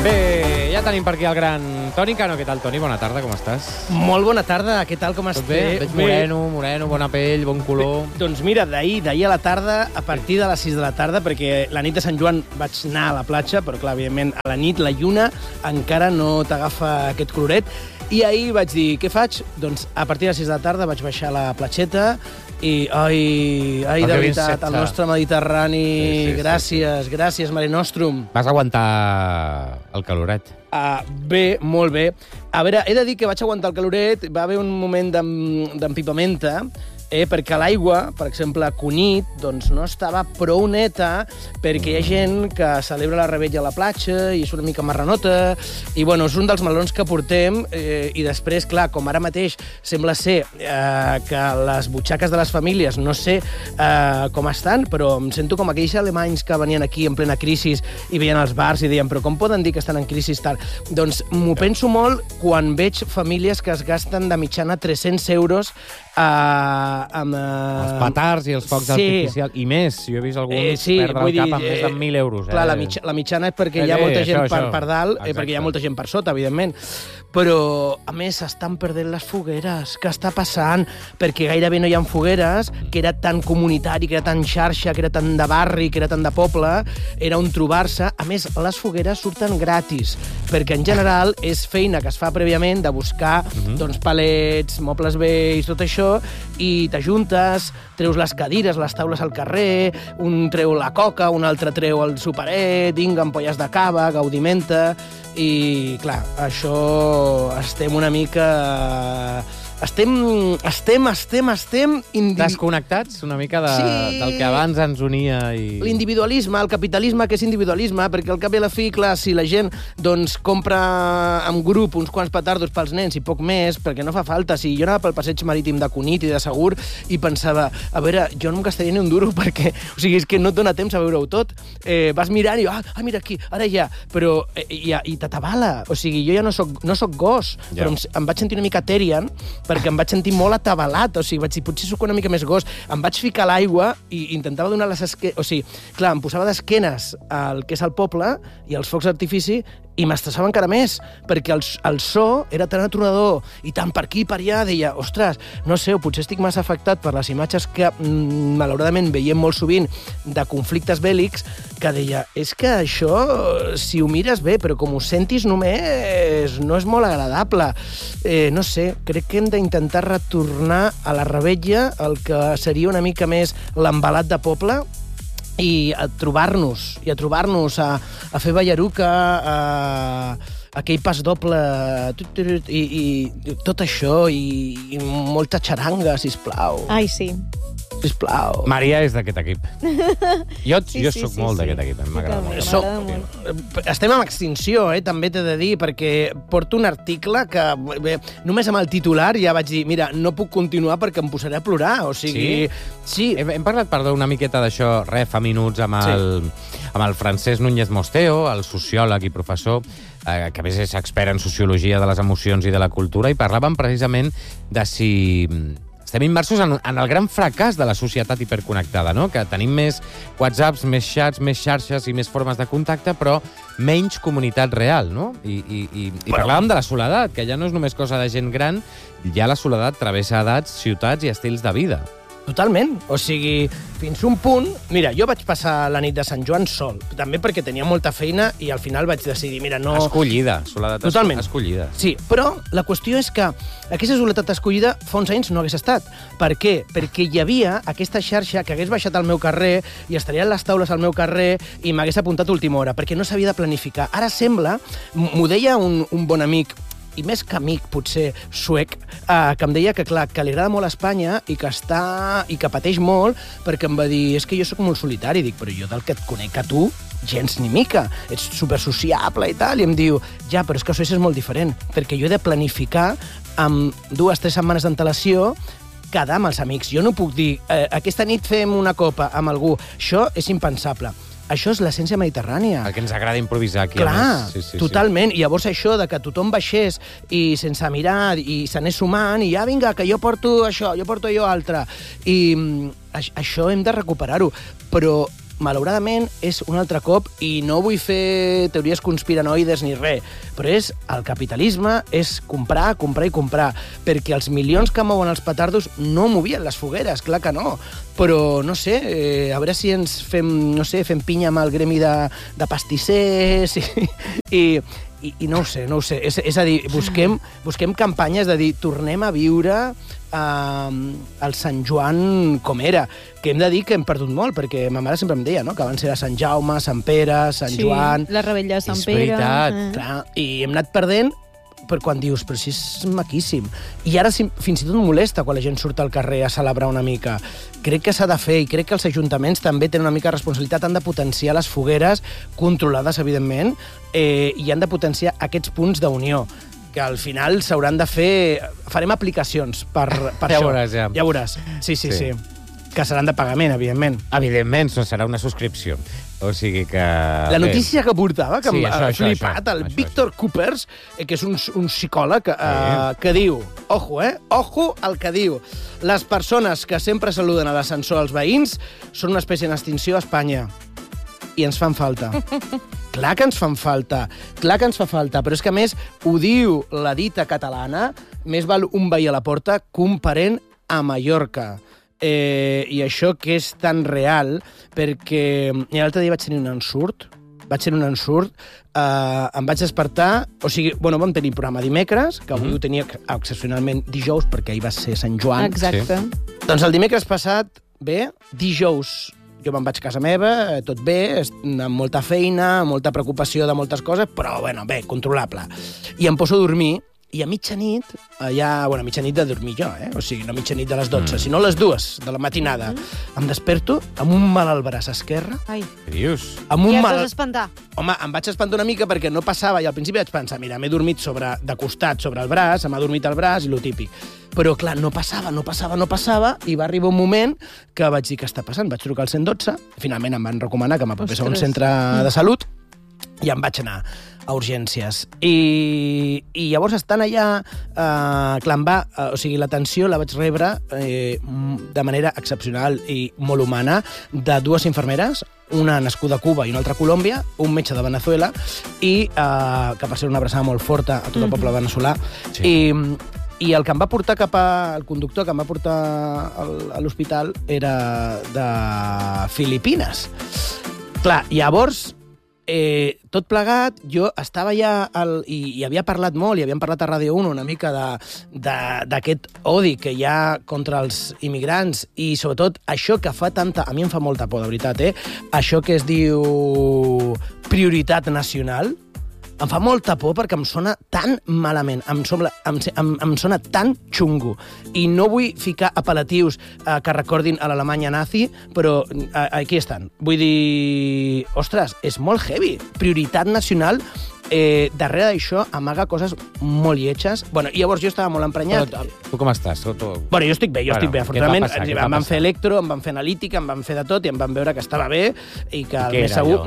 Bé, ja tenim per aquí el gran Toni Cano. Què tal, Toni? Bona tarda, com estàs? Molt bona tarda, què tal, com Tot bé? estàs? Veig moreno, bona pell, bon color. Doncs mira, d'ahir a la tarda, a partir de les 6 de la tarda, perquè la nit de Sant Joan vaig anar a la platja, però clar, evidentment, a la nit la lluna encara no t'agafa aquest coloret, i ahir vaig dir, què faig? Doncs a partir de les 6 de la tarda vaig baixar a la platxeta i, ai, de veritat, el nostre Mediterrani, gràcies, Mare Nostrum. Vas aguantar el caloret? Bé, molt bé. A veure, he de dir que vaig aguantar el caloret, va haver un moment d'empipamenta, perquè l'aigua, per exemple, a Cunit, doncs no estava prou neta, perquè hi ha gent que celebra la revetlla a la platja i és una mica marranota, i bueno, és un dels melons que portem, i després, clar, com ara mateix sembla ser que les butxaques de les famílies, no sé com estan, però em sento com aquells alemanys que venien aquí en plena crisi i veien els bars i deien, però com poden dir que estan en crisi tal? Doncs m'ho penso molt quan veig famílies que es gasten de mitjana 300 euros els petards i els focs artificials, i més. Jo he vist alguns perdre el cap amb més de 1.000 euros. Clar, la mitjana és perquè hi ha molta gent per dalt, perquè hi ha molta gent per sota, evidentment. Però, a més, s'estan perdent les fogueres. Què està passant? Perquè gairebé no hi ha fogueres, que era tan comunitari, que era tan xarxa, que era tan de barri, que era tan de poble, era on trobar-se. A més, les fogueres surten gratis, perquè en general és feina que es fa prèviament de buscar doncs, palets, mobles vells, tot això, i t'ajuntes, treus les cadires, les taules al carrer, un treu la coca, un altre treu el superet, vinga, ampolles de cava, gaudimenta, i, clar, això estem una mica... Estem desconnectats una mica del que abans ens unia. L'individualisme, el capitalisme, que és individualisme, perquè al cap i a la fi, clar, si la gent doncs, compra en grup uns quants petardos pels nens i poc més, perquè no fa falta. Si jo anava pel passeig marítim de Cunit i de Segur i pensava, a veure, jo no em gastaria ni un duro perquè, o sigui, és que no et dona temps a veure-ho tot. Vas mirant i, mira aquí, ara ja, però i t'atabala. O sigui, jo ja no soc gos, però em vaig sentir una mica Terian, perquè em vaig sentir molt atabalat, o sigui, vaig dir, potser soc una mica més gos. Em vaig ficar a l'aigua i intentava donar les esquenes... O sigui, clar, em posava d'esquenes al que és el poble i els focs d'artifici i m'estressava encara més, perquè el so era tan atronador i tant per aquí i per allà, deia, ostres, no sé, potser estic massa afectat per les imatges que malauradament veiem molt sovint de conflictes bèl·lics, que deia, és que això, si ho mires bé, però com ho sentis només, no és molt agradable. No sé, crec que hem d'intentar retornar a la revetlla, el que seria una mica més l'embalat de poble, i a trobar-nos, a fer ballaruca, aquell pas doble, i tot això, i molta xaranga, sisplau. Ai, sí. Sisplau. Maria és d'aquest equip. Jo soc molt d'aquest equip, m'agrada molt. Estem en extinció, també t'he de dir, perquè porto un article que només amb el titular ja vaig dir, mira, no puc continuar perquè em posaré a plorar, o sigui... Sí. Hem parlat, una miqueta d'això, fa minuts, amb el Francesc Núñez Mosteo, el sociòleg i professor, que a més és expert en sociologia de les emocions i de la cultura, i parlàvem precisament de si... Estem immersos en el gran fracàs de la societat hiperconnectada, no? Que tenim més whatsapps, més chats, més xarxes i més formes de contacte, però menys comunitat real, no? I parlàvem de la soledat, que ja no és només cosa de gent gran, ja la soledat travessa edats, ciutats i estils de vida. Totalment. O sigui, fins un punt... Mira, jo vaig passar la nit de Sant Joan sol, també perquè tenia molta feina i al final vaig decidir, mira, no... Escollida, soledat escollida. Sí, però la qüestió és que aquesta soledat escollida fa uns anys no hagués estat. Per què? Perquè hi havia aquesta xarxa que hagués baixat al meu carrer i estarien les taules al meu carrer i m'hagués apuntat a última hora, perquè no s'havia de planificar. Ara sembla, m'ho deia un bon amic, i més que amic, potser, suec, que em deia que, clar, que li agrada molt a Espanya i que pateix molt, perquè em va dir, és que jo sóc molt solitari. Dic, però jo del que et conec a tu, gens ni mica. Ets supersociable i tal. I em diu, ja, però és que això és molt diferent, perquè jo he de planificar amb 2-3 setmanes d'antelació quedar amb els amics. Jo no puc dir, aquesta nit fem una copa amb algú. Això és impensable. Això és l'essència mediterrània. El que ens agrada improvisar aquí. Clar, totalment. I llavors això de que tothom baixés i sense mirar i s'anés sumant i ja, vinga, que jo porto això, jo porto allò altre. I això hem de recuperar-ho. Però malauradament, és un altre cop, i no vull fer teories conspiranoides ni res, però és el capitalisme, és comprar, comprar i comprar, perquè els milions que mouen els petardos no movien les fogueres, clar que no. Però, no sé, a veure si ens fem, no sé, fem pinya amb el gremi de pastissers i no ho sé, no ho sé. És a dir, busquem campanyes de dir, tornem a viure el Sant Joan com era, que hem de dir que hem perdut molt, perquè ma mare sempre em deia, no?, que abans era Sant Jaume, Sant Pere, Sant Joan... la revetlla de Sant Pere... És veritat. Clar, i hem anat perdent, però quan dius, però si és maquíssim. I ara fins i tot molesta quan la gent surt al carrer a celebrar una mica. Crec que s'ha de fer, i crec que els ajuntaments també tenen una mica de responsabilitat, han de potenciar les fogueres, controlades, evidentment, i han de potenciar aquests punts d'unió, que al final s'hauran de fer... Farem aplicacions per Ja això. veuràs, ja. Ja veuràs. Sí. Que seran de pagament, evidentment. Evidentment, no serà una subscripció. O sigui que... La notícia que portava, que Sí, m'ha això, flipat, el Víctor Coopers, que és un psicòleg, que diu, ojo al que diu, les persones que sempre saluden a l'ascensor als veïns són una espècie en extinció a Espanya. I ens fan falta. Clar que ens fan falta, però és que, a més, ho diu la dita catalana, més val un veí a la porta que un parent a Mallorca. I això que és tan real, perquè l'altre dia vaig tenir un ensurt, em vaig despertar, o sigui, vam tenir programa dimecres, que avui ho tenia excepcionalment dijous, perquè ahir va ser Sant Joan. Exacte. Sí. Doncs el dimecres passat, dijous, jo me'n vaig a casa meva, tot bé, amb molta feina, molta preocupació de moltes coses, però, controlable. I em poso a dormir, i a mitjanit, a mitjanit de dormir jo, o sigui, no a mitjanit de les 12, sinó a les 2 de la matinada, em desperto amb un mal al braç esquerre. Ai. Què dius? Amb un Ja et mal... vas espantar. Home, em vaig espantar una mica perquè no passava, i al principi vaig pensar, mira, m'he dormit de costat sobre el braç, m'ha dormit el braç, i lo típic. Però, clar, no passava, i va arribar un moment que vaig dir, què està passant? Vaig trucar al 112, finalment em van recomanar que m'apropés a un centre de salut, i em vaig anar a urgències. I llavors, estant allà, o sigui, l'atenció la vaig rebre de manera excepcional i molt humana, de dues infermeres, una nascuda a Cuba i una altra a Colòmbia, un metge de Venezuela, i que va ser una abraçada molt forta a tot el poble veneçolà. Sí. I el que em va portar el conductor que em va portar a l'hospital era de Filipines. Clar, llavors, tot plegat, jo estava ja... I havia parlat molt, i havíem parlat a Ràdio 1 una mica d'aquest odi que hi ha contra els immigrants, i sobretot això que fa tanta... A mi em fa molta por, de veritat, Això que es diu prioritat nacional, em fa molta por perquè em sona tan malament, em sona tan xungo. I no vull ficar apel·latius que recordin a l'Alemanya nazi, però aquí estan. Vull dir, ostres, és molt heavy. Prioritat nacional, darrere d'això amaga coses molt lletges. I llavors jo estava molt emprenyat. Però, tu com estàs? Jo estic bé, afortunadament. Em van fer electro, em van fer analítica, em van fer de tot, i em van veure que estava bé, i que el més segur,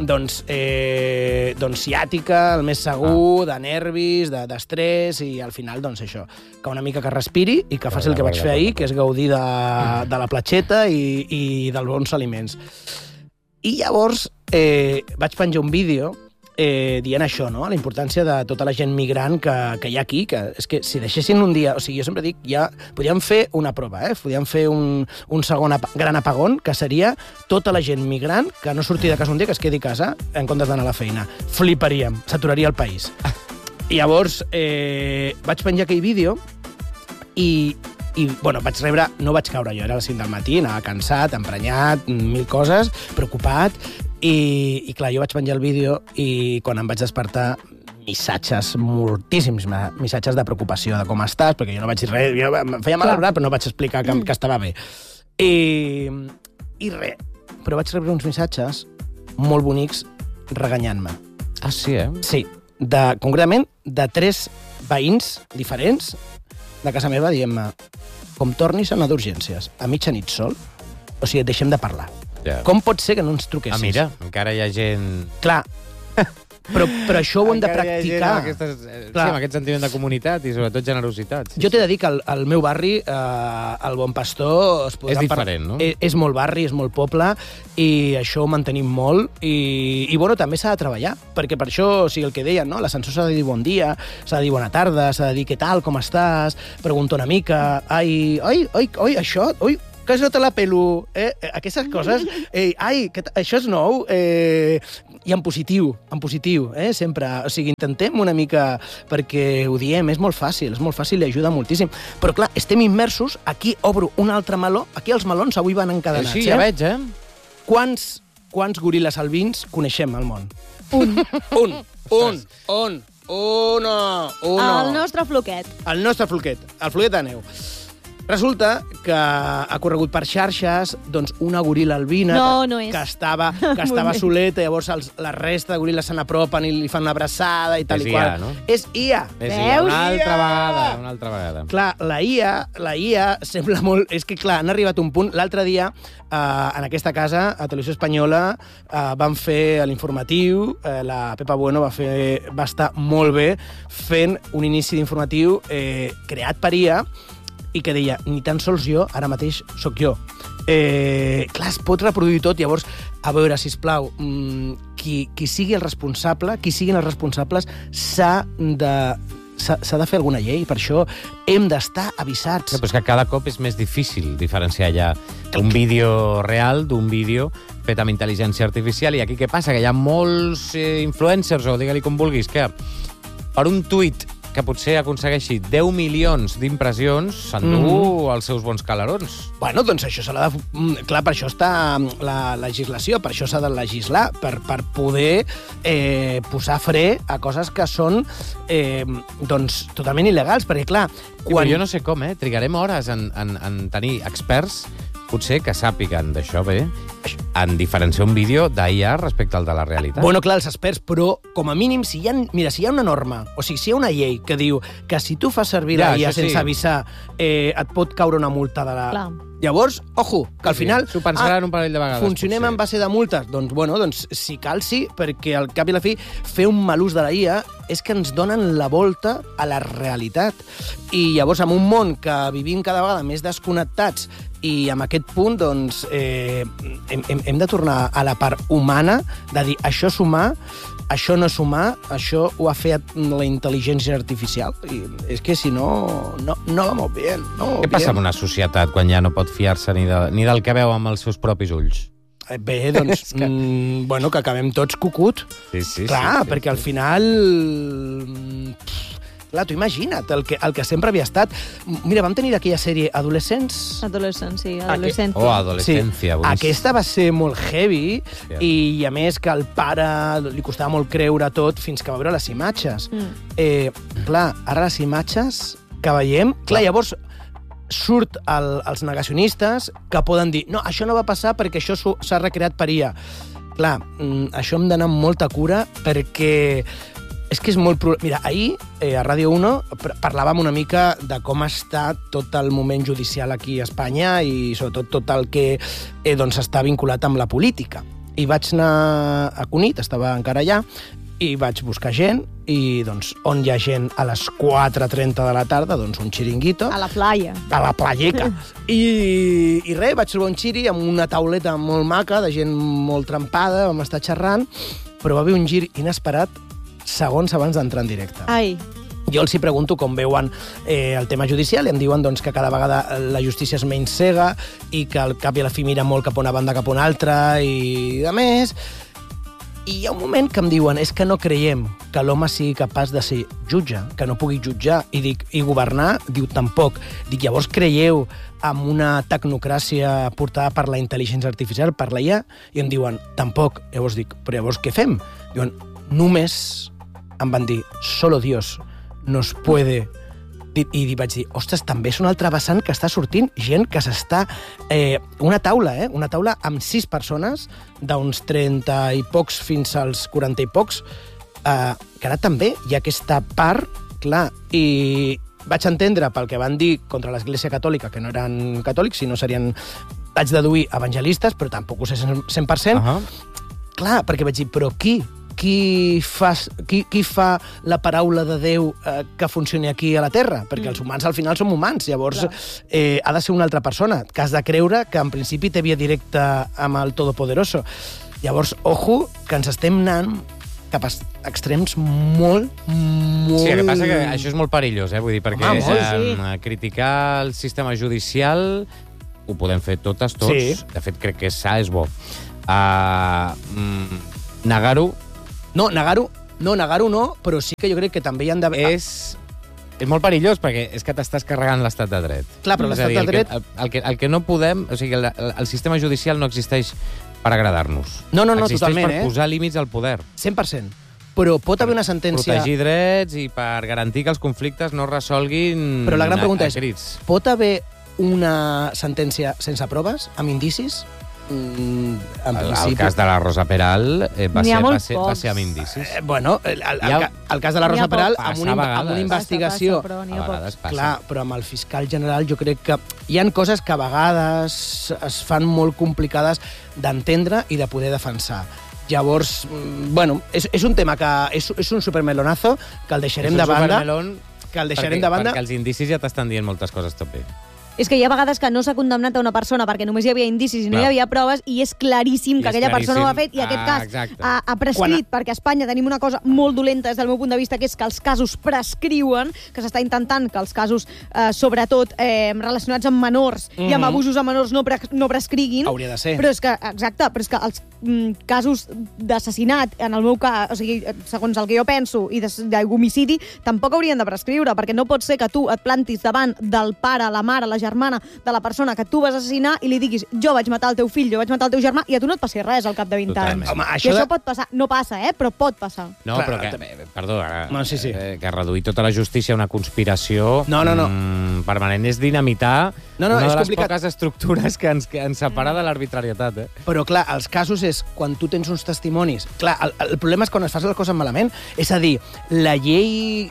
ciàtica, el més segur, de nervis, d'estrès, i al final, això, que una mica que respiri i que faci el que vaig fer ahir, que és gaudir de la platxeta i dels bons aliments. I llavors vaig penjar un vídeo dient això, no? La importància de tota la gent migrant que hi ha aquí, que és que si deixessin un dia... O sigui, jo sempre dic, podríem fer una prova, podríem fer un segon gran apagón, que seria tota la gent migrant que no surti de casa un dia, que es quedi a casa en comptes d'anar a la feina. Fliparíem, s'aturaria el país. I llavors vaig penjar aquell vídeo i vaig rebre... No vaig caure jo, era a les 5 del matí, anava cansat, emprenyat, mil coses, preocupat, i clar, jo vaig penjar el vídeo i quan em vaig despertar, missatges, moltíssims missatges de preocupació, de com estàs, perquè jo no vaig dir res, em feia mal al braç, però no vaig explicar que estava bé. I res, però vaig rebre uns missatges molt bonics reganyant-me. Ah, sí, Sí, concretament de 3 veïns diferents de casa meva dient-me, com tornis a anar d'urgències a mitjanit sol, o sigui, deixem de parlar. Ja. Com pot ser que no ens truquessis? Ah, mira, encara hi ha gent... Clar, Però això ho hem de practicar. Amb aquest sentiment de comunitat i sobretot generositat. Jo t'he de dir que el meu barri, el Bon Pastor... És diferent, no? És molt barri, és molt poble, i això ho mantenim molt, i bueno, també s'ha de treballar, perquè per això, o sigui, el que deien, no? L'ascensor s'ha de dir bon dia, s'ha de dir bona tarda, s'ha de dir què tal, com estàs, pregunta una mica, això, que jo te la pelo, aquestes coses, això és nou, i en positiu, sempre. O sigui, intentem una mica, perquè ho diem, és molt fàcil i ajuda moltíssim. Però, clar, estem immersos, aquí obro un altre meló, aquí els melons avui van encadenats. Sí, ja veig, Quants goril·les albins coneixem al món? Un. El nostre floquet. El nostre floquet, el floquet de neu. Resulta que ha corregut per xarxes doncs, una goril·la albina que estava soleta, llavors la resta de goril·les se n'apropen i li fan una abraçada i tal i qual. No? És IA. Veus? Una altra vegada. Clar, la IA sembla molt... És que, clar, han arribat a un punt... L'altre dia, en aquesta casa, a Televisió Espanyola, van fer l'informatiu, la Pepa Bueno va estar molt bé fent un inici d'informatiu creat per IA, i que deia, ni tan sols jo, ara mateix sóc jo. Clar, es pot reproduir tot, llavors, a veure, sisplau, qui sigui el responsable, qui siguin els responsables, s'ha de fer alguna llei, per això hem d'estar avisats. Però és que cada cop és més difícil diferenciar ja un vídeo real d'un vídeo fet amb intel·ligència artificial, i aquí què passa? Que hi ha molts influencers, o digue-li com vulguis, que per un tuit que potser aconsegueixi 10 milions d'impressions, s'endú els seus bons calarons. Bueno, doncs això s'ha de... Clar, per això està la legislació, per això s'ha de legislar, per poder posar fre a coses que són doncs totalment il·legals, perquè clar... Però jo no sé com, trigarem hores en tenir experts potser que sàpiguen d'això bé, en diferenciar un vídeo d'IA respecte al de la realitat. Bueno, clar, els experts, però com a mínim, si hi ha una norma, o sigui, si hi ha una llei que diu que si tu fas servir la IA sense avisar, et pot caure una multa de la... Clar. Llavors, ojo, que al final... S'ho pensaran un parell de vegades. Funcionem en base de multes? Doncs si cal sí, perquè al cap i a la fi fer un mal ús de la IA és que ens donen la volta a la realitat. I llavors, en un món que vivim cada vegada més desconnectats i en aquest punt, doncs, hem de tornar a la part humana, de dir, això és humà, això no és humà, això ho ha fet la intel·ligència artificial. I és que, si no, no va molt bé. Què passa amb una societat quan ja no pot fiar-se ni del que veu amb els seus propis ulls? Bé, doncs, que acabem tots cucut. Sí. Clar, perquè al final... Clar, tu imagina't el que sempre havia estat. Mira, vam tenir aquella sèrie Adolescents. Adolescència. Adolescència. Sí. Aquesta va ser molt heavy i, a més, que al pare li costava molt creure tot fins que va veure les imatges. Clar, ara les imatges que veiem... Clar, llavors surt els negacionistes que poden dir no, això no va passar perquè això s'ha recreat per IA. Clar, això hem d'anar amb molta cura perquè és que és molt... Mira, ahir a Ràdio 1 parlàvem una mica de com està tot el moment judicial aquí a Espanya i sobretot tot el que està vinculat amb la política. I vaig anar a Cunit, estava encara allà, i vaig buscar gent, i doncs, on hi ha gent a les 4:30 de la tarda, doncs un xiringuito. A la playa. A la playeca. I res, vaig trobar un xiri amb una tauleta molt maca, de gent molt trempada, vam estar xerrant, però va haver un gir inesperat segons abans d'entrar en directe. Ai. Jo els hi pregunto com veuen el tema judicial i em diuen doncs, que cada vegada la justícia és menys cega i que al cap i a la fi mira molt cap a una banda cap a una altra i de més. I hi ha un moment que em diuen és que no creiem que l'home sigui capaç de ser jutge, que no pugui jutjar. I dic, i governar? Diu, tampoc. Dic, llavors creieu en una tecnocràcia portada per la intel·ligència artificial, per la IA? I em diuen, tampoc. Llavors dic, però llavors què fem? Diuen, només em van dir, solo Dios nos puede... I vaig dir, ostres, també és un altre vessant que està sortint gent que s'està... una taula amb 6 persones, d'uns 30 i pocs fins als 40 i pocs, que ara també hi ha aquesta part, clar, i vaig entendre pel que van dir contra l'Església Catòlica, que no eren catòlics, sinó serien, vaig deduir, evangelistes, però tampoc ho sé 100%. Clar, perquè vaig dir, però qui qui fa la paraula de Déu que funcioni aquí a la Terra? Perquè els humans al final som humans, llavors ha de ser una altra persona, que has de creure que en principi té via directa amb el Todopoderoso. Llavors, ojo, que ens estem anant cap a extrems molt... Sí, el que passa que això és molt perillós, vull dir, perquè criticar el sistema judicial ho podem fer tots. Sí. De fet, crec que és sa, és bo. Negar-ho... No, negar-ho no, però sí que jo crec que també hi han d'haver... És molt perillós, perquè és que t'estàs carregant l'estat de dret. Clar, però l'estat de dret... El que no podem... O sigui, el sistema judicial no existeix per agradar-nos. No, totalment, Existeix per posar límits al poder. 100%. Però pot haver una sentència... Protegir drets i per garantir que els conflictes no resolguin... Però la gran pregunta és, pot haver una sentència sense proves, amb indicis? El cas de la Rosa Peral va ser amb indicis. El cas de la Rosa Peral amb una investigació... Passa. Clar, però amb el fiscal general jo crec que hi han coses que a vegades es fan molt complicades d'entendre i de poder defensar. Llavors, és un tema que és un supermelonazo que el deixarem de banda. Perquè els indicis ja t'estan dient moltes coses també. És que hi ha vegades que no s'ha condemnat a una persona perquè només hi havia indicis i no hi havia proves i és claríssim que aquella persona ho ha fet i aquest cas ha prescrit, perquè a Espanya tenim una cosa molt dolenta des del meu punt de vista, que és que els casos prescriuen, que s'està intentant que els casos, sobretot relacionats amb menors i amb abusos a menors, no prescriguin. Hauria de ser. Però és que els casos d'assassinat, en el meu cas, o sigui, segons el que jo penso, i d'homicidi, tampoc haurien de prescriure, perquè no pot ser que tu et plantis davant del pare, la mare, la germana de la persona que tu vas assassinar i li diguis jo vaig matar el teu fill, jo vaig matar el teu germà i a tu no et passi res al cap de 20 anys. Home, això pot passar. No passa, però pot passar. No, però perdó, que reduir tota la justícia a una conspiració permanent és dinamitar una de les poques estructures que ens separa de l'arbitrarietat. Però clar, els casos és quan tu tens uns testimonis. Clar, el problema és quan es fan les coses malament. És a dir, la llei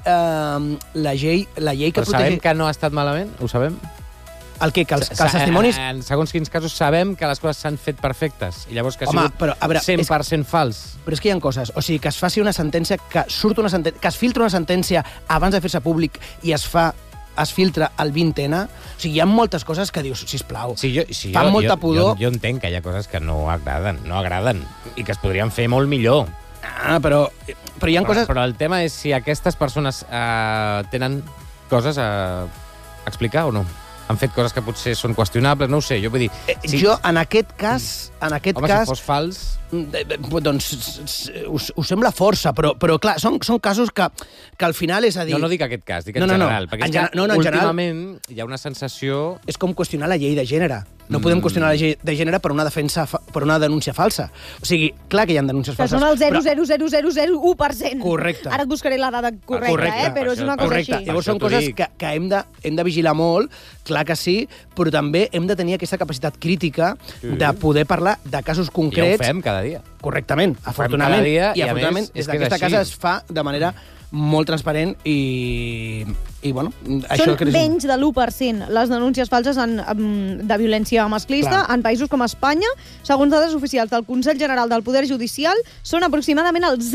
que però sabem que no ha estat malament? Ho sabem? El què? Que els testimonis... En segons quins casos sabem que les coses s'han fet perfectes i llavors que ha sigut 100% fals. Però és que hi ha coses. O sigui, que es faci una sentència, que es filtra una sentència abans de fer-se públic i es filtra el 20N. O sigui, hi ha moltes coses que dius, sisplau, fan molta pudor. Jo entenc que hi ha coses que no agraden i que es podrien fer molt millor. Però hi ha coses... Però el tema és si aquestes persones tenen coses a explicar o no. Han fet coses que potser són qüestionables, no ho sé, jo vull dir... Jo, en aquest cas... Si fos fals... Doncs us sembla força, però clar, són casos que al final és a dir... No dic aquest cas, dic en general, perquè últimament hi ha una sensació... És com qüestionar la llei de gènere. No podem qüestionar la llei de gènere per una denúncia falsa. O sigui, clar que hi ha denúncies falses. Que són el 0,00001%. Correcte. Ara et buscaré la dada correcta, però és una cosa així. Llavors són coses que hem de vigilar molt, clar que sí, però també hem de tenir aquesta capacitat crítica de poder parlar de casos concrets. Ja ho fem cada dia. Correctament, afortunadament. I afortunadament, des d'aquesta casa es fa de manera molt transparent i bueno... Són menys de l'1% les denúncies falses de violència masclista en països com Espanya. Segons dades oficials del Consell General del Poder Judicial, són aproximadament el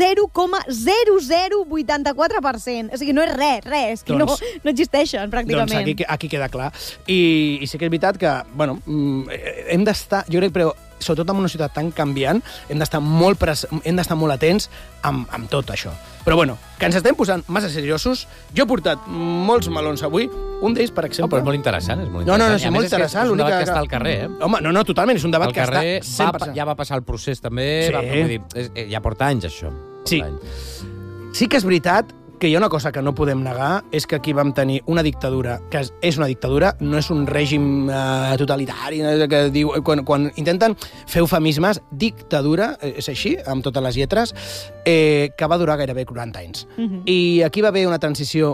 0,0084%. O sigui, no és res, que no existeixen, pràcticament. Doncs aquí queda clar. I sí que és veritat que, bueno, hem d'estar, jo crec, però sobretot en una ciutat tan canviant, hem d'estar molt atents amb tot això. Però bueno, que ens estem posant massa seriosos. Jo he portat molts melons avui. Un d'ells, per exemple... Però és molt interessant, és molt interessant. No, és molt interessant. És un debat que està al carrer, Home, no, totalment, és un debat que està 100%. Ja va passar el procés, també. Ja porta anys, això. Sí. Sí que és veritat que hi ha una cosa que no podem negar, és que aquí vam tenir una dictadura, que és una dictadura, no és un règim totalitari, que diu, quan intenten fer eufemismes, dictadura, és així, amb totes les lletres, que va durar gairebé 40 anys. I aquí va haver una transició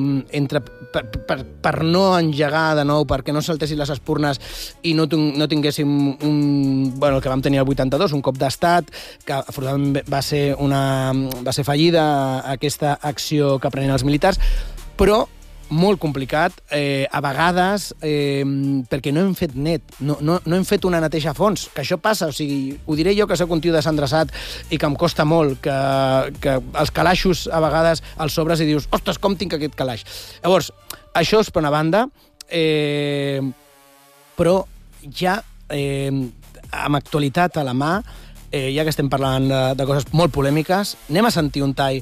per no engegar de nou, perquè no saltessin les espurnes i no tinguéssim el que vam tenir el 82, un cop d'estat, que afortunadament va ser fallida aquesta acció que prenen els militars, però molt complicat, a vegades, perquè no hem fet net, no hem fet una neteja a fons, que això passa, o sigui, ho diré jo que sóc un tio desendreçat i que em costa molt, que els calaixos a vegades els sobres i dius, ostres, com tinc aquest calaix? Llavors, això és per una banda, però ja amb actualitat a la mà, ja que estem parlant de coses molt polèmiques, anem a sentir un tall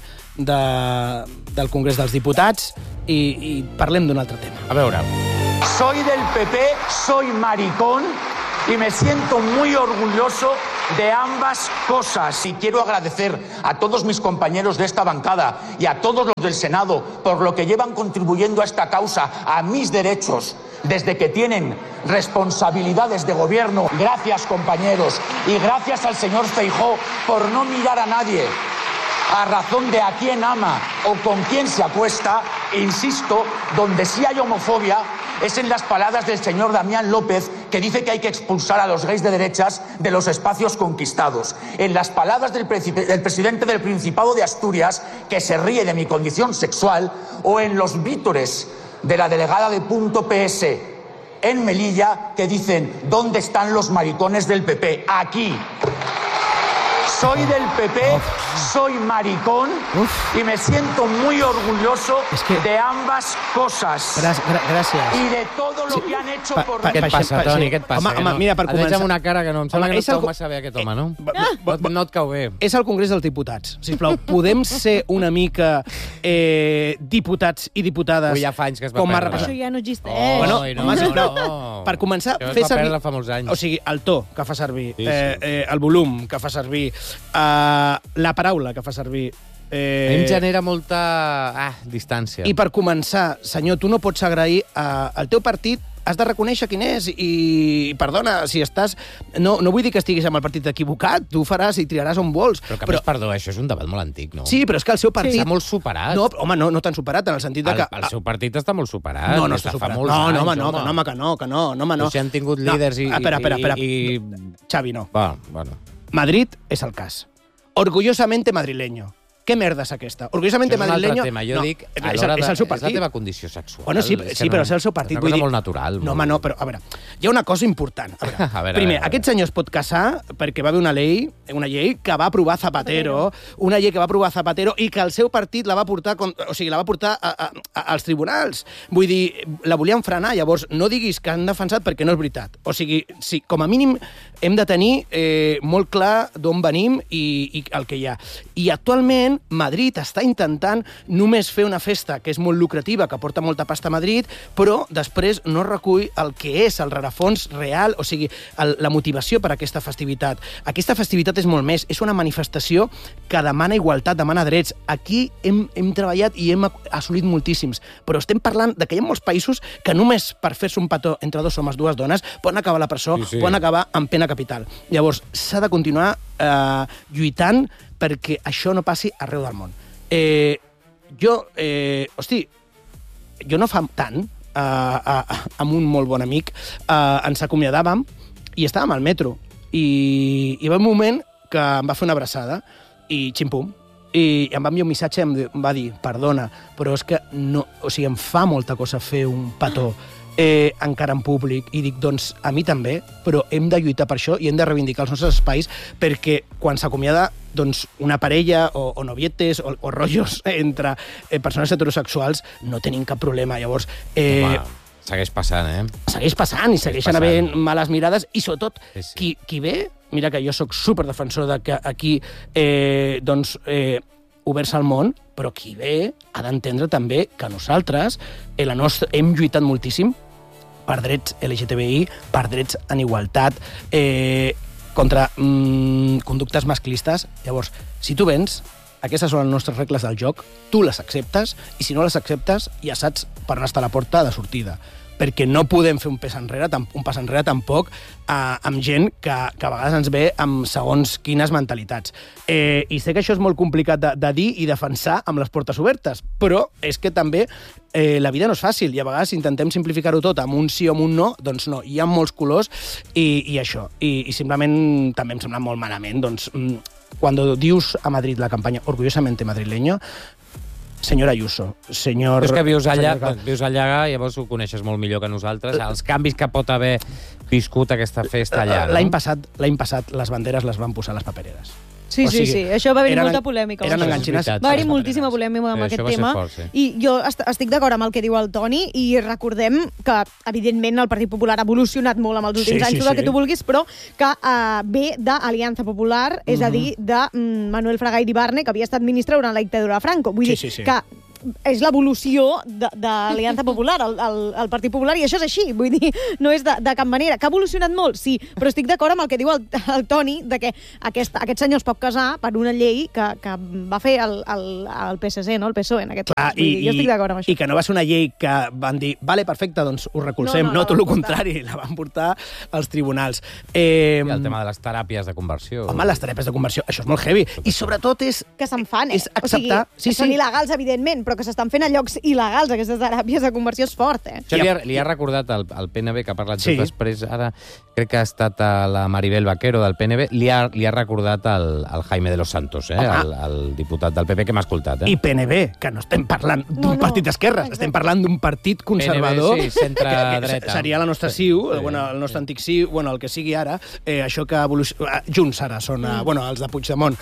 del Congrés dels Diputats i parlem d'un altre tema. A veure. Soy del PP, soy maricón y me siento muy orgulloso de ambas cosas. Y quiero agradecer a todos mis compañeros de esta bancada y a todos los del Senado por lo que llevan contribuyendo a esta causa, a mis derechos, desde que tienen responsabilidades de gobierno. Gracias, compañeros, y gracias al señor Feijóo por no mirar a nadie a razón de a quién ama o con quién se acuesta. Insisto, donde sí hay homofobia es en las palabras del señor Damián López, que dice que hay que expulsar a los gays de derechas de los espacios conquistados. En las palabras del presidente del Principado de Asturias, que se ríe de mi condición sexual, o en los vítores de la delegada de .ps en Melilla, que dicen, ¿dónde están los maricones del PP? Aquí. Soy del PP, soy maricón y me siento muy orgulloso de ambas cosas. Gràcies. Y de todo lo que han hecho por mí. Què et passa, Toni? Què et passa? Home, mira, per començar... Et veig amb una cara que no em sembla que no et cau massa bé aquest home, no? No et cau bé. És el Congrés dels Diputats. Sisplau, podem ser una mica diputats i diputades... Ja fa anys que es va perdre. Això ja no existeix. Bueno, home, sisplau, per començar, fer servir... Això es va perdre fa molts anys. O sigui, el to que fa servir, el volum que fa servir, la paraula que fa servir... Em genera molta distància. I per començar, senyor, tu no pots agrair al teu partit, has de reconèixer quin és i, perdona, si estàs... No vull dir que estiguis amb el partit equivocat, tu faràs i triaràs on vols. Però perdó, això és un debat molt antic, no? Sí, però és que el seu partit... Està molt superat. No, home, no tan superat, en el sentit de que... El seu partit està molt superat. No està superat. No. Si han tingut líders i... Espera. Xavi, no. Bueno. Madrid és el cas. Orgullosamente madrileño. Què merda és aquesta? Orgullosamente madrileño... Això és un altre tema. Jo dic, és la teva condició sexual. Bueno, sí, però és el seu partit. És una cosa molt natural. No, home, no, però, a veure, hi ha una cosa important. Primer, aquest senyor es pot casar perquè va haver una llei que va aprovar Zapatero, i que el seu partit la va portar, als tribunals. Vull dir, la volien frenar, llavors no diguis que han defensat perquè no és veritat. O sigui, sí, com a mínim hem de tenir molt clar d'on venim i el que hi ha. I actualment Madrid està intentant només fer una festa que és molt lucrativa, que porta molta pasta a Madrid, però després no recull el que és el rerefons real, o sigui, la motivació per a aquesta festivitat. Aquesta festivitat és molt més, és una manifestació que demana igualtat, demana drets. Aquí hem treballat i hem assolit moltíssims, però estem parlant de que hi ha molts països que només per fer-se un petó entre dos homes, dues dones, poden acabar a la presó, poden acabar amb pena capital. Llavors, s'ha de continuar lluitant perquè això no passi arreu del món. Jo no fa tant, amb un molt bon amic, ens acomiadàvem i estàvem al metro. I hi va un moment que em va fer una abraçada i xim-pum, i em va enviar un missatge i em va dir, perdona, però és que no, o sigui, em fa molta cosa fer un petó encara en públic, i dic, doncs, a mi també, però hem de lluitar per això i hem de reivindicar els nostres espais, perquè quan s'acomiada doncs, una parella o novietes o rotllos entre persones heterosexuals, no tenim cap problema. Llavors, segueix passant, Segueix passant i segueixen havent males mirades i, sobretot, qui ve... Mira que jo sóc superdefensor de que aquí, oberts al món, però qui ve ha d'entendre també que nosaltres hem lluitat moltíssim per drets LGTBI, per drets en igualtat, contra conductes masclistes. Llavors, si tu vens, aquestes són les nostres regles del joc, tu les acceptes, i si no les acceptes, ja saps per on està la porta de sortida. Perquè no podem fer un pas enrere tampoc amb gent que a vegades ens ve amb segons quines mentalitats. I sé que això és molt complicat de dir i defensar amb les portes obertes, però és que també la vida no és fàcil i a vegades intentem simplificar-ho tot amb un sí o amb un no, doncs no, hi ha molts colors i això. I simplement també em sembla molt malament, doncs, quan dius a Madrid la campanya Orgullosamente Madrileño, Senyora Ayuso, és que vius allà, llavors ho coneixes molt millor que nosaltres, els canvis que pot haver viscut aquesta festa allà. L'any passat les banderes les van posar a les papereres. Sí, això va haver molta polèmica. Eren enganxines. Va haver moltíssima polèmica amb aquest tema. I jo estic d'acord amb el que diu el Toni, i recordem que, evidentment, el Partit Popular ha evolucionat molt amb els últims anys, tot el que tu vulguis, però que ve d'Aliança Popular, és a dir, de Manuel Fraga Iribarne, que havia estat ministre durant la dictadura de Franco. Vull dir que és l'evolució de l'Aliança Popular, el Partit Popular, i això és així, vull dir, no és de cap manera. Que ha evolucionat molt, sí, però estic d'acord amb el que diu el Toni, de que aquest senyor es pot casar per una llei que va fer el PSC, no? El PSOE, en aquest cas. Jo estic d'acord amb això. I que no va ser una llei que van dir, vale, perfecte, doncs ho recolzem. No, tot el contrari, la van portar als tribunals. I el tema de les teràpies de conversió. Home, les teràpies de conversió, això és molt heavy. I sobretot és... Que se'n fan, És acceptar... O sigui, són il·legals, evidentment, però que s'estan fent a llocs il·legals, aquestes teràpies de conversió és fort, Això li ha recordat al PNB, que ha parlat just després, ara crec que ha estat la Maribel Vaquero del PNB, li ha recordat al Jaime de los Santos, el diputat del PP que m'ha escoltat. I PNB, que no estem parlant d'un partit d'esquerres, estem parlant d'un partit conservador, PNB, centre-dreta. Seria la nostra CiU, el nostre antic CiU, el que sigui ara, això que Junts ara són, els de Puigdemont.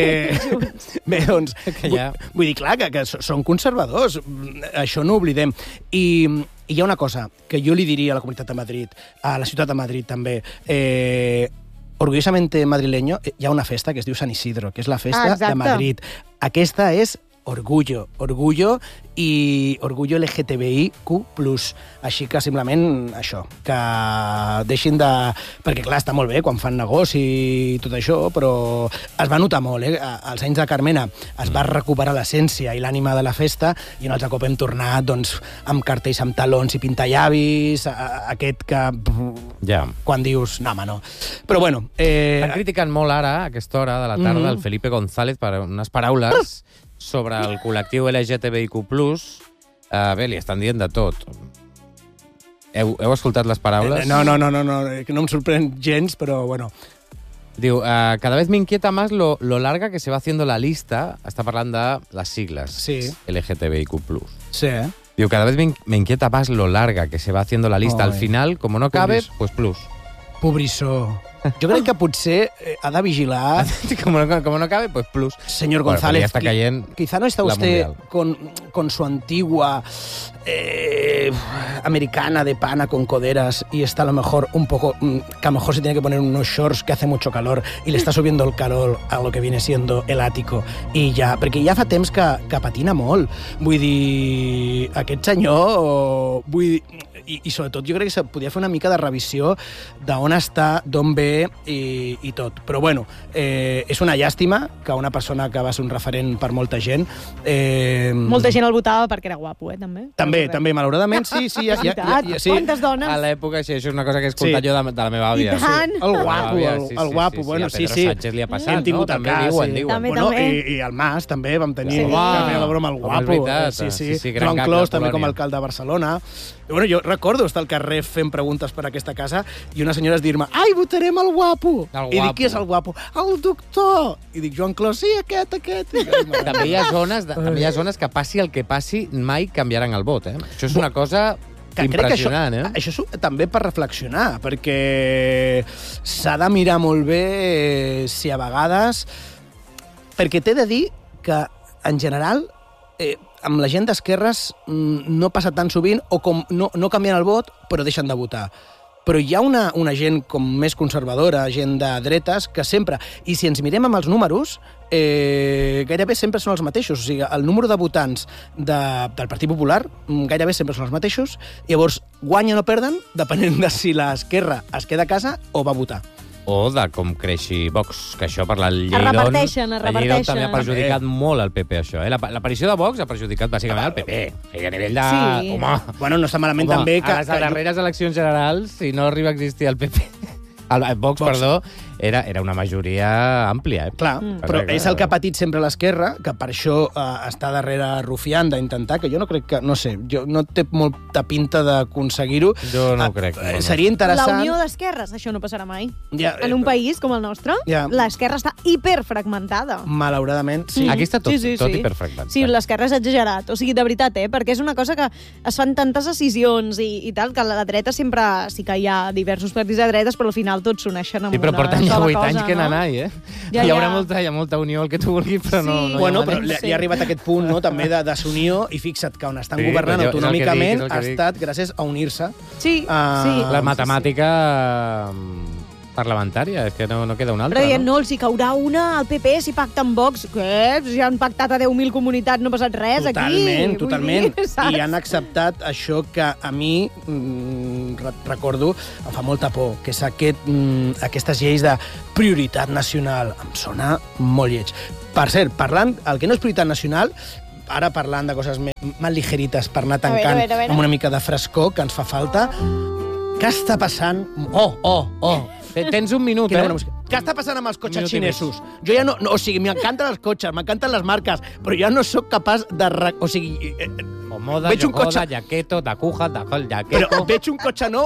Bé, doncs, vull dir, clar, que són conservadors, això no ho oblidem. I hi ha una cosa que jo li diria a la Comunitat de Madrid, a la Ciutat de Madrid també, orgullosamente madrileño, hi ha una festa que es diu Sant Isidro, que és la festa de Madrid. Aquesta és orgullo i orgullo LGTBIQ+. Així que simplement això, que deixin de... Perquè clar, està molt bé quan fan negoci i tot això, però es va notar molt, als anys de Carmena es va recuperar l'essència i l'ànima de la festa, i un altre cop hem tornat doncs, amb cartells amb talons i pintallavis, aquest que... Quan dius, no, home, no. Però bueno... Estan criticant molt ara, a aquesta hora de la tarda, el Felipe González per unes paraules sobre el col·lectiu LGTBIQ+. Bé, li estan dient de tot. Heu escoltat les paraules? No, que no em sorprèn gens, però bueno. Diu, cada vez me inquieta más lo larga que se va haciendo la lista. Està parlant de les sigles. LGTBIQ+. Sí. Diu, cada vez me inquieta más lo larga que se va haciendo la lista. Al final, como no cabe, pues plus. Pobrissó. Jo crec que potser ha de vigilar... Como no cabe, pues plus. Señor González, ya está cayendo quizá no está usted con su antigua americana de pana con coderas y está a lo mejor un poco... que a lo mejor se tiene que poner unos shorts que hace mucho calor y le está subiendo el calor a lo que viene siendo el ático. I ja, perquè ja fa temps que patina molt. Vull dir, aquest senyor... Vull dir, i sobretot jo crec que se podia fer una mica de revisió d'on està, d'on ve i tot. Però bueno, és una llàstima que una persona que va ser un referent per molta gent... Molta gent el votava perquè era guapo, també? També, malauradament, sí. Quantes dones? A l'època, sí, això és una cosa que he escoltat jo de la meva àvia. I tant! El guapo, bueno, sí. A Pedro Sánchez li ha passat, hem tingut també diuen. Bueno, i el Mas també vam tenir que feia la broma al guapo. Sí. Joan Clos també com a alcalde de Barcelona. Bueno, jo recordo estar al carrer fent preguntes per aquesta casa i unes senyores dir-me, ai, votarem el guapo. I dic, qui és el guapo? El doctor. I dic, Joan Clos, sí, aquest. També hi ha zones que passi el que passi, mai canviaran el vot, Això és una cosa impressionant, Això és també per reflexionar, perquè s'ha de mirar molt bé si a vegades... Perquè t'he de dir que, en general, amb la gent d'esquerres no passa tan sovint, o com no canvien el vot, però deixen de votar. Però hi ha una gent com més conservadora, gent de dretes, que sempre... I si ens mirem amb els números, gairebé sempre són els mateixos. O sigui, el número de votants del Partit Popular gairebé sempre són els mateixos. Llavors, guanyen o perden, depenent de si l'esquerra es queda a casa o va votar. O de com creixi Vox, que això per la llei d'on... La llei d'on també ha perjudicat molt el PP, això. L'aparició de Vox ha perjudicat bàsicament el PP. A nivell de... Sí. Home, bueno, no està malament també que... A les darreres eleccions generals, si no arriba a existir el PP... El Vox, perdó, era una majoria àmplia. Clar, però és el que ha patit sempre l'esquerra, que per això està darrere Rufián d'intentar, que jo no crec que... No sé, no té molta pinta d'aconseguir-ho. Jo no ho crec. Seria interessant... La unió d'esquerres, això no passarà mai. Ja, en un país com el nostre, l'esquerra està hiperfragmentada. Malauradament, sí. Aquí està tot hiperfragmentat. Sí, l'esquerra és exagerat. O sigui, de veritat, perquè és una cosa que es fan tantes decisions i tal, que la dreta sempre... Sí que hi ha diversos partits de dretes, però al final tots s'uneixen amb una sola cosa. Sí, però porten ja 8 anys que n'anai, Ja, hi haurà molta unió, el que tu vulguis, però no hi ha bueno, però li ha arribat a aquest punt, no?, també de desunió, i fixa't que on estan governant autonòmicament ha estat gràcies a unir-se. Sí. La matemàtica parlamentària, és que no queda una altra, però no els hi caurà una al PP si pacten Vox. Què? Si han pactat a 10.000 comunitats, no ha passat res aquí. Totalment. I han acceptat això que a mi, recordo, em fa molta por, que és aquestes lleis de prioritat nacional. Em sona molt lleig. Per cert, parlant, el que no és prioritat nacional, ara parlant de coses més ligerites per anar tancant amb una mica de frescor que ens fa falta, què està passant? Tens un minut, Què està passant amb els cotxes xinesos? Jo ja no... O sigui, m'encanten els cotxes, m'encanten les marques, però ja no sóc capaç de... O sigui... Moda, Yokoda, Yaketo, Dakuja, Dakol, Yaketo... Però veig un cotxe nou,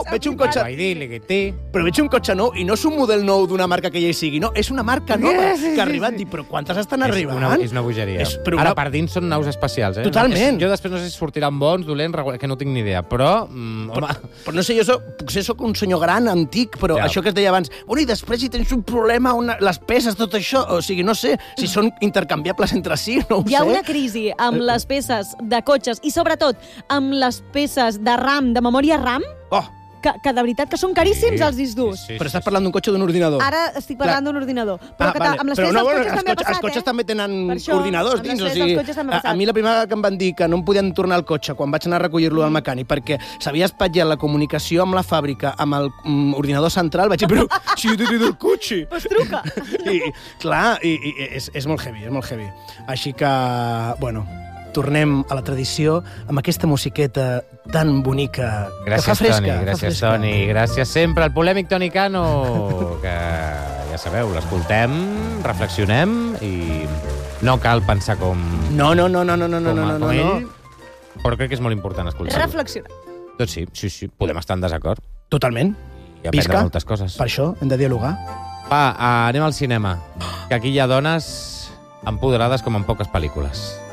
però veig un cotxe nou i no és un model nou d'una marca que ja hi sigui, no, és una marca nova que ha arribat. Però quantes estan arribant? És una bogeria. Ara, per dins, són naus espacials, Totalment. Jo després no sé si sortiran bons, dolents, que no tinc ni idea, però... Però no sé, jo potser sóc un senyor gran, antic, però això que es deia abans, bueno, i després si tens un problema, les peces, tot això, o sigui, no sé, si són intercanviables entre si, no ho sé. Hi ha una crisi amb les peces de cotxes i sobretot amb les peces de RAM, de memòria RAM, que de veritat que són caríssims els discs durs. Però estàs parlant d'un cotxe o d'un ordinador? Ara estic parlant d'un ordinador. Però amb les peces dels cotxes també ha passat, Els cotxes també tenen ordinadors dins. O sigui, a mi la primera que em van dir que no em podien tornar el cotxe quan vaig anar a recollir-lo al mecànic perquè s'havia espatllat la comunicació amb la fàbrica, amb el ordinador central, vaig dir, però si jo t'he dit el cotxe! Pues truca! Clar, és molt heavy, és molt heavy. Així que, bueno... tornem a la tradició amb aquesta musiqueta tan bonica que fa fresca. Gràcies, Toni. Gràcies sempre al polèmic Toni Cano, que ja sabeu, l'escoltem, reflexionem i no cal pensar com... No. ell, però crec que és molt important escoltar-ho. Reflexionar. Doncs sí, podem estar en desacord. Totalment. I aprendre moltes coses. Per això hem de dialogar. Va, anem al cinema, que aquí hi ha dones empoderades com en poques pel·lícules.